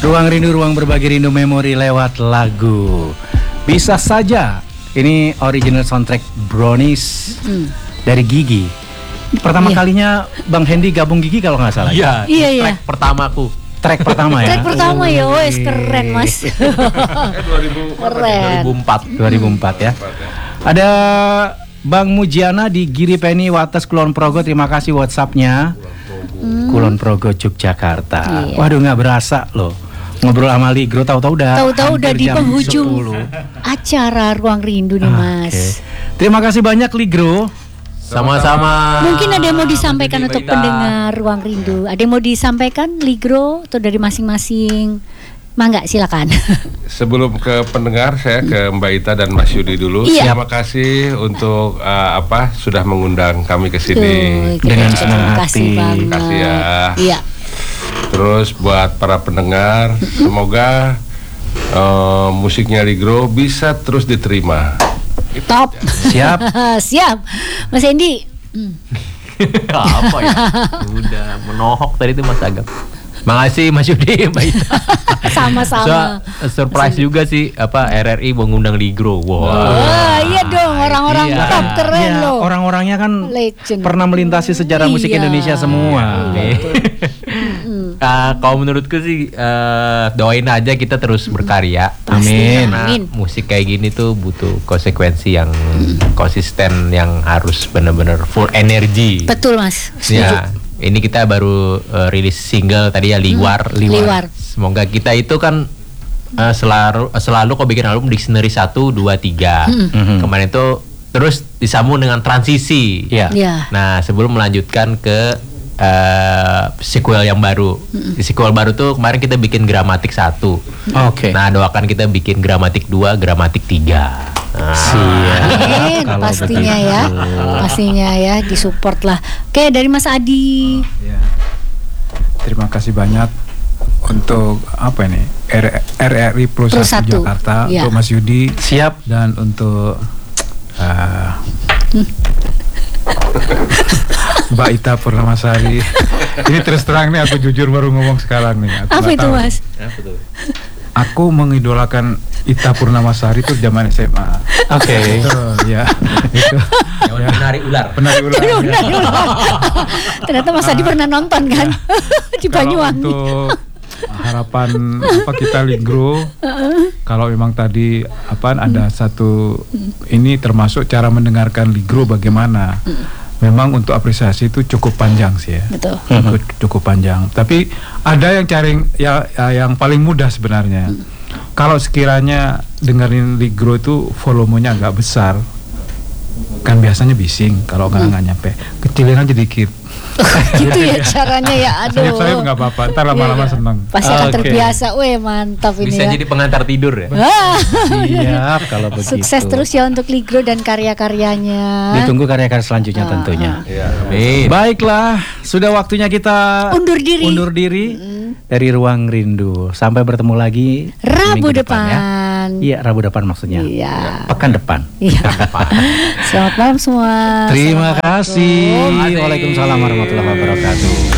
Ruang Rindu, ruang berbagi rindu memori lewat lagu. Bisa saja. Ini original soundtrack Brownies dari Gigi. Pertama kalinya Bang Hendy gabung Gigi kalau nggak salah. Iya. Track pertamaku. Track pertama ya. Track pertama ya, wes keren mas. 2004 ya. Ada Bang Mujiana di Giri Penny Wates Kulon Progo. Terima kasih WhatsApp-nya. Kulon Progo Yogyakarta. Waduh, nggak berasa loh ngobrol sama Ligro, tahu-tahu udah di penghujung acara Ruang Rindu nih Mas. Terima kasih banyak Ligro. Sama-sama. Mungkin ada yang mau disampaikan untuk pendengar Ruang Rindu. Ada yang mau disampaikan Ligro atau dari masing-masing? Mangga, silakan. Sebelum ke pendengar, saya ke Mbak Ita dan Mas Yudi dulu. Terima kasih untuk sudah mengundang kami ke sini dengan senang hati. Terima kasih ya. Iya. Terus buat para pendengar, semoga musiknya Ligro bisa terus diterima. Top. Siap. Siap. Mas Hendy. Apa ya? Udah menohok tadi tuh Mas Agam. Makasih Mas Yudi, Mbak Ita. Sama-sama. Surprise juga sih RRI mau ngundang Ligro. Wah, iya dong, orang-orang top keren loh. Orang-orangnya kan legend. Pernah melintasi sejarah musik Indonesia semua. Kalau menurutku sih doain aja kita terus berkarya. Amin. Karena musik kayak gini tuh butuh konsekuensi yang konsisten, yang harus benar-benar full energi. Betul Mas. Ya. Ini kita baru rilis single tadi ya, Liwar. Semoga kita itu kan selalu kok bikin album Dictionary 1, 2, 3. Kemarin itu terus disambung dengan transisi. Nah, sebelum melanjutkan ke sequel yang baru. Di sequel baru tuh kemarin kita bikin Gramatik 1. Nah, doakan kita bikin Gramatik 2, Gramatik 3. Siap. Pastinya ya disupport lah. Oke, dari Mas Adi. Terima kasih banyak untuk RRI Plus 1 Jakarta, untuk Mas Yudi. Siap. Dan untuk Mbak Ita Purnamasari. Ini terus terang nih, aku jujur baru ngomong sekarang nih. Apa itu Mas? Aku mengidolakan Ita Purnamasari itu zaman SMA. Ya. Itu. Penari ular. Ternyata Mas Adi pernah nonton kan di Banyuwangi. Untuk harapan kita Ligro, kalau memang tadi ada satu ini termasuk cara mendengarkan Ligro bagaimana. Memang untuk apresiasi itu cukup panjang sih ya. Betul. Cukup panjang. Tapi ada yang yang paling mudah sebenarnya. Kalau sekiranya dengerin Ligro itu volumenya agak besar, kan biasanya bising kalau nggak nyampe, kecilin aja dikit. Gitu ya caranya ya. Aduh. Saya nggak apa-apa, ntar lama-lama seneng. Pasti akan terbiasa. Mantap ini. Bisa jadi pengantar tidur ya. Siap kalau begitu. Sukses terus ya untuk Ligro dan karya-karyanya. Ditunggu karya-karya selanjutnya tentunya. Amin. Baiklah, sudah waktunya kita undur diri. Dari Ruang Rindu. Sampai bertemu lagi Rabu minggu depan. Iya, Rabu depan maksudnya. Iya. Pekan depan. Iya. Selamat malam semua. Terima kasih. Waalaikumsalam warahmatullahi wabarakatuh.